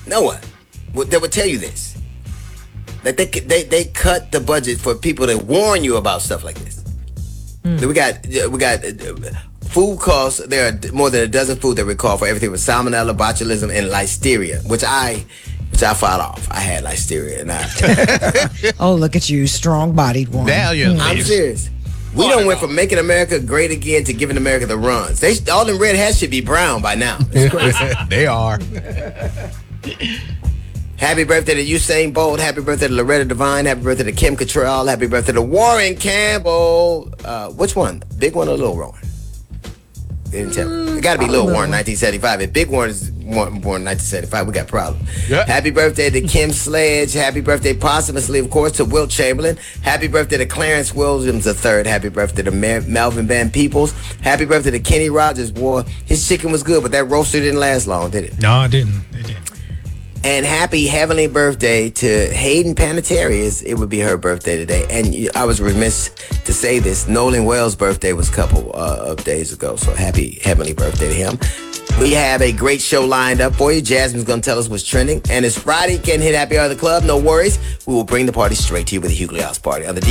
No one. They would tell you this. That they cut the budget for people to warn you about stuff like this. We got food costs. There are more than a dozen food that we call for everything with salmonella, botulism, and listeria, which I fought off. I had listeria, and Oh, look at you, strong-bodied one. I'm serious. We don't went from making America great again to giving America the runs. All them red hats should be brown by now. It's crazy. They are. Happy birthday to Usain Bolt. Happy birthday to Loretta Devine. Happy birthday to Kim Cattrall. Happy birthday to Warren Campbell. Which one? Big one or little Warren? They didn't tell me. It got to be little Warren, 1975. If Big Warren is born in 1975, we got a problem. Yep. Happy birthday to Kim Sledge. Happy birthday posthumously, of course, to Wilt Chamberlain. Happy birthday to Clarence Williams III. Happy birthday to Melvin Van Peebles. Happy birthday to Kenny Rogers. Boy, his chicken was good, but that roaster didn't last long, did it? No, it didn't. It didn't. And happy heavenly birthday to Hayden Panettiere. It would be her birthday today. And I was remiss to say this. Nolan Wells' birthday was a couple of days ago. So happy heavenly birthday to him. We have a great show lined up for you. Jasmine's going to tell us what's trending. And it's Friday. Can't hit happy hour of the club. No worries. We will bring the party straight to you with the Hughley House Party on the